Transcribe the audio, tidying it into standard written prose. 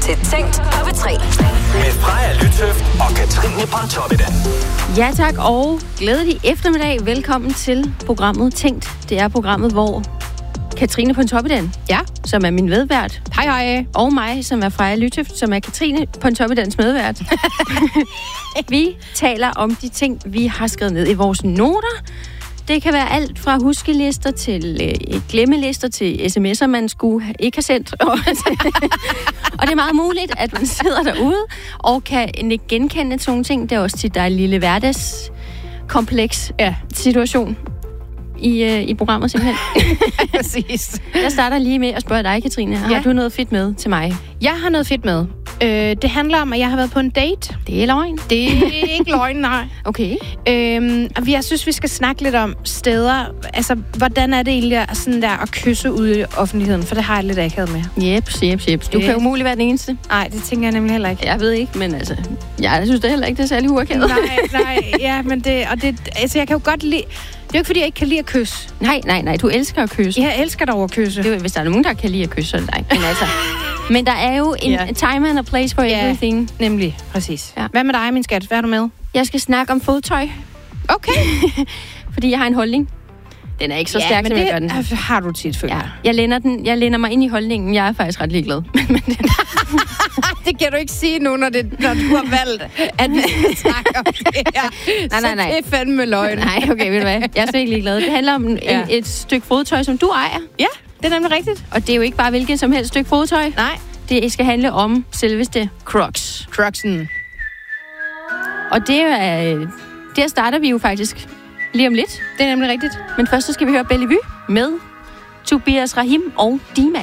til Tænkt på P3. Med Freja Lytøft og Katrine Pontoppidan. Ja tak, og glædelig eftermiddag. Velkommen til programmet Tænkt. Det er programmet, hvor Katrine Pontoppidan, som er min medvært. Hej. Og mig, som er Freja Lytøft, som er Katrine Pontoppidans medvært. Vi taler om de ting, vi har skrevet ned i vores noter. Det kan være alt fra huskelister til glemmelister til sms'er, man skulle ikke have sendt. Og det er meget muligt, at man sidder derude og kan ikke genkende sådan nogle ting. Det er også til, der er en lille hverdagskompleks situation i programmet simpelthen. Præcis. Jeg starter lige med at spørge dig, Katrine. Har du noget fedt med til mig? Jeg har noget fedt med. Det handler om, at jeg har været på en date. Det er løgn. Det er ikke løgn, nej. Okay. Og jeg synes, vi skal snakke lidt om steder. Altså, hvordan er det egentlig sådan der at kysse ude i offentligheden? For det har jeg lidt akavet med. Jeps. Du kan umuligt være den eneste. Nej, det tænker jeg nemlig heller ikke. Jeg ved ikke, men altså... Jeg synes det heller ikke, det er særlig uakavet. Nej, ja, men det... Altså, jeg kan jo godt lide... Det er jo ikke, fordi jeg ikke kan lide at kysse. Nej, du elsker at kysse. Jeg elsker dog at kysse. Det er jo, hvis der er nogen, der kan lide at kysse, så er det dig. Men altså... Men der er jo en time and a place for everything. Nemlig, præcis. Ja. Hvad med dig, min skat? Hvad er du med? Jeg skal snakke om fodtøj. Okay. Fordi jeg har en holdning. Den er ikke så stærk, som jeg gør den. Har du tit, føler jeg læner mig ind i holdningen. Jeg er faktisk ret ligeglad. Det kan du ikke sige nu, når du har valgt, at vi skal snakke om det her. Nej. Det er fandme løgn. Nej, okay, ved du hvad? Jeg er slet ikke ligeglad. Det handler om et stykke fodtøj, som du ejer. Ja, det er nemlig rigtigt. Og det er jo ikke bare hvilket som helst stykke fodtøj. Nej. Det skal handle om selveste Crocs. Crocsen. Og der starter vi jo faktisk lige om lidt. Det er nemlig rigtigt. Men først så skal vi høre Bellevue med Tobias Rahim og Dima.